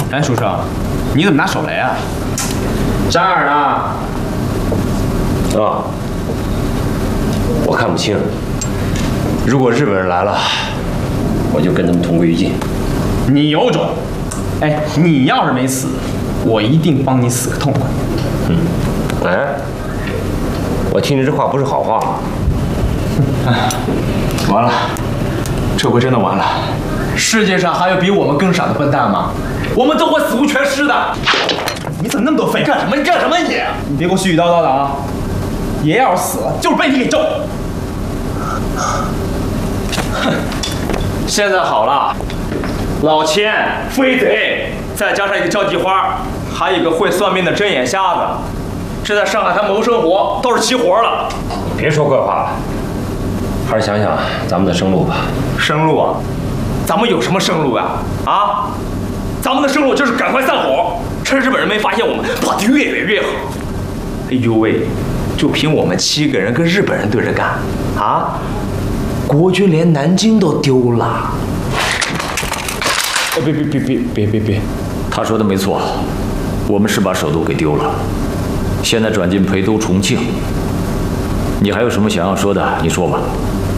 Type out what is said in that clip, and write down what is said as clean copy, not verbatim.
哎，书生，你怎么拿手雷啊？ 这儿呢。 啊，我看不清。如果日本人来了，我就跟他们同归于尽。 你有种！哎，你要是没死，我一定帮你死个痛快。 哎，我听着这话不是好话。 哎，完了，这回真的完了。世界上还有比我们更傻的笨蛋吗？我们都会死无全尸的。你怎么那么多废？干什么？你干什么你？你别给我絮絮叨叨的啊！爷要是死了，就是被你给咒。哼，现在好了，老千、飞贼，再加上一个交际花，还有一个会算命的睁眼瞎子，这在上海滩谋生活都是齐活了。 别说怪话了，还是想想咱们的生路吧。 生路啊？咱们有什么生路啊？啊？咱们的生路就是赶快散伙，趁日本人没发现我们，跑得越远越好。哎呦喂，就凭我们7个人跟日本人对着干啊！国军连南京都丢了。哎，别！ 他说的没错，我们是把首都给丢了，现在转进陪都、重庆。你还有什么想要说的？你说吧。